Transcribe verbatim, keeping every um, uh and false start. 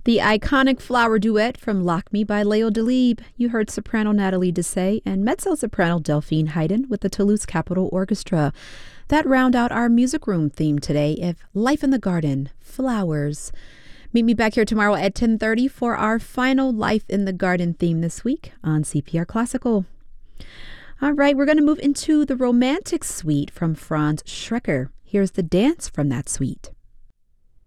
The iconic flower duet from Lock Me by Leo Delibes. You heard soprano Natalie Dessay and mezzo-soprano Delphine Hayden with the Toulouse Capitol Orchestra. That round out our music room theme today of Life in the Garden, Flowers. Meet me back here tomorrow at ten thirty for our final Life in the Garden theme this week on C P R Classical. All right, we're going to move into the Romantic Suite from Franz Schreker. Here's the dance from that suite.